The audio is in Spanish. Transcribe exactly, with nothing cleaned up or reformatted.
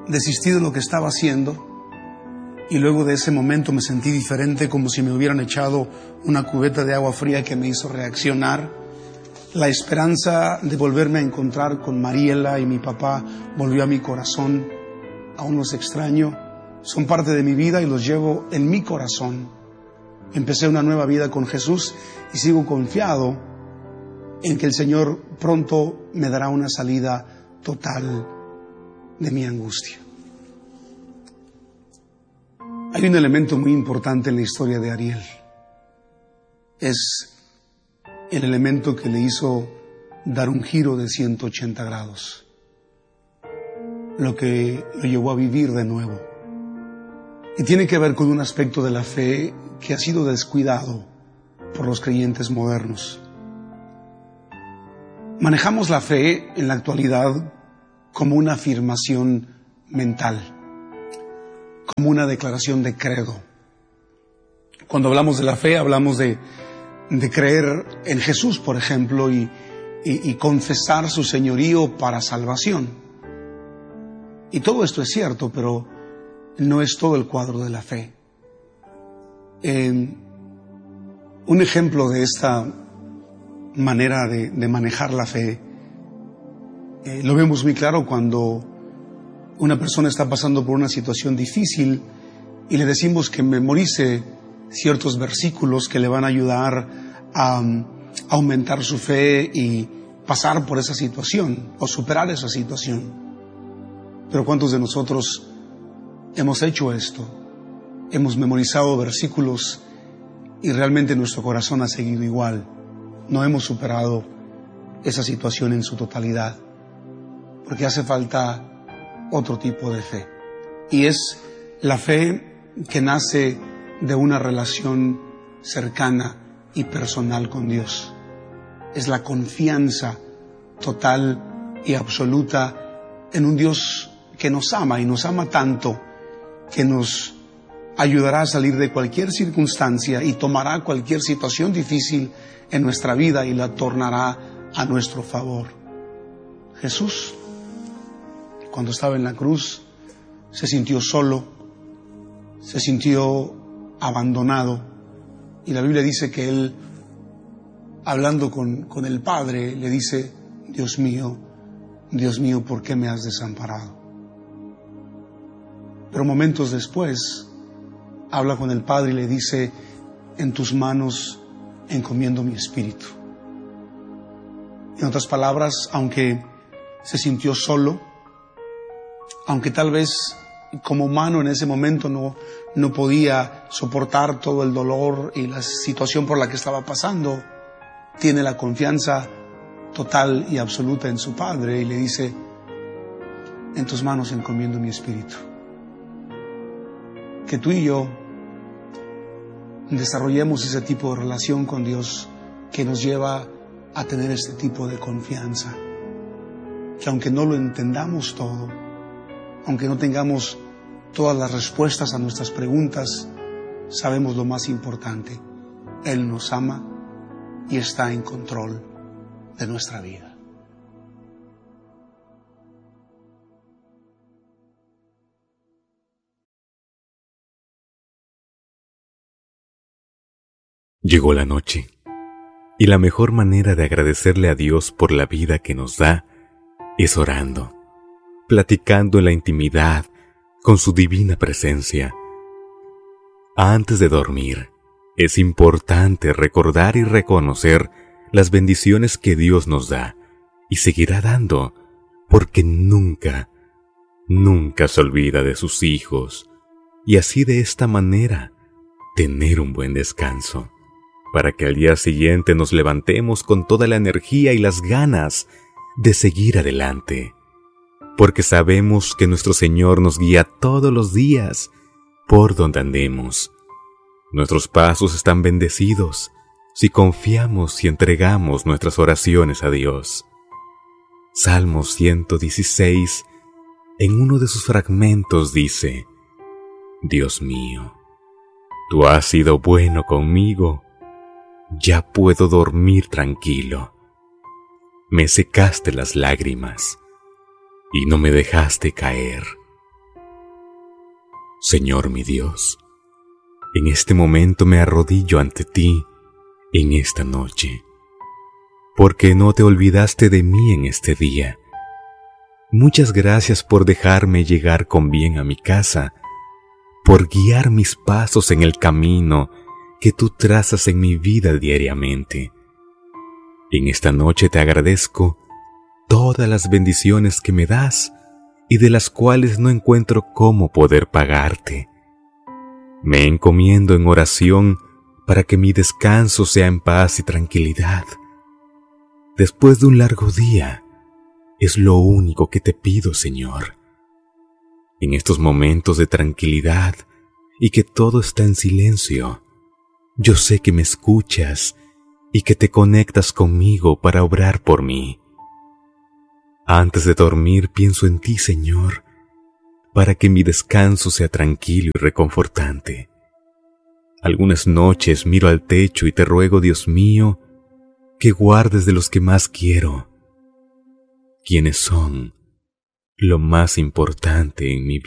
desistí de lo que estaba haciendo y luego de ese momento me sentí diferente, como si me hubieran echado una cubeta de agua fría que me hizo reaccionar. La esperanza de volverme a encontrar con Mariela y mi papá volvió a mi corazón. Aún los extraño, son parte de mi vida y los llevo en mi corazón. Empecé una nueva vida con Jesús y sigo confiado en que el Señor pronto me dará una salida total de mi angustia. Hay un elemento muy importante en la historia de Ariel. Es el elemento que le hizo dar un giro de ciento ochenta grados. Lo que lo llevó a vivir de nuevo. Y tiene que ver con un aspecto de la fe que ha sido descuidado por los creyentes modernos. Manejamos la fe en la actualidad como una afirmación mental, como una declaración de credo. Cuando hablamos de la fe, hablamos de, de creer en Jesús, por ejemplo, y, y, y confesar su señorío para salvación. Y todo esto es cierto, pero no es todo el cuadro de la fe. Eh, un ejemplo de esta manera de, de manejar la fe eh, lo vemos muy claro cuando una persona está pasando por una situación difícil y le decimos que memorice ciertos versículos que le van a ayudar a, a aumentar su fe y pasar por esa situación o superar esa situación. Pero ¿cuántos de nosotros hemos hecho esto? Hemos memorizado versículos y realmente nuestro corazón ha seguido igual. No hemos superado esa situación en su totalidad, porque hace falta otro tipo de fe. Y es la fe que nace de una relación cercana y personal con Dios. Es la confianza total y absoluta en un Dios que nos ama y nos ama tanto que nos ayudará a salir de cualquier circunstancia y tomará cualquier situación difícil en nuestra vida y la tornará a nuestro favor. Jesús, cuando estaba en la cruz, se sintió solo, se sintió abandonado, y la Biblia dice que Él, hablando con, con el Padre, le dice: Dios mío, Dios mío, ¿por qué me has desamparado? Pero momentos después habla con el Padre y le dice: en tus manos encomiendo mi espíritu. En otras palabras, aunque se sintió solo, aunque tal vez como humano en ese momento no, no podía soportar todo el dolor y la situación por la que estaba pasando, tiene la confianza total y absoluta en su Padre y le dice: en tus manos encomiendo mi espíritu. Que tú y yo desarrollemos ese tipo de relación con Dios que nos lleva a tener este tipo de confianza. Que aunque no lo entendamos todo, aunque no tengamos todas las respuestas a nuestras preguntas, sabemos lo más importante: Él nos ama y está en control de nuestra vida. Llegó la noche, y la mejor manera de agradecerle a Dios por la vida que nos da es orando, platicando en la intimidad con su divina presencia. Antes de dormir, es importante recordar y reconocer las bendiciones que Dios nos da y seguirá dando, porque nunca, nunca se olvida de sus hijos, y así de esta manera tener un buen descanso, para que al día siguiente nos levantemos con toda la energía y las ganas de seguir adelante, porque sabemos que nuestro Señor nos guía todos los días por donde andemos. Nuestros pasos están bendecidos si confiamos y entregamos nuestras oraciones a Dios. Salmo ciento dieciséis, en uno de sus fragmentos dice: Dios mío, tú has sido bueno conmigo, ya puedo dormir tranquilo. Me secaste las lágrimas y no me dejaste caer Señor mi Dios, en este momento me arrodillo ante ti en esta noche, porque no te olvidaste de mí en este día. Muchas gracias por dejarme llegar con bien a mi casa, por guiar mis pasos en el camino que tú trazas en mi vida diariamente. En esta noche te agradezco todas las bendiciones que me das y de las cuales no encuentro cómo poder pagarte. Me encomiendo en oración para que mi descanso sea en paz y tranquilidad. Después de un largo día, es lo único que te pido, Señor. En estos momentos de tranquilidad y que todo está en silencio, yo sé que me escuchas y que te conectas conmigo para obrar por mí. Antes de dormir pienso en ti, Señor, para que mi descanso sea tranquilo y reconfortante. Algunas noches miro al techo y te ruego, Dios mío, que guardes de los que más quiero, quienes son lo más importante en mi vida.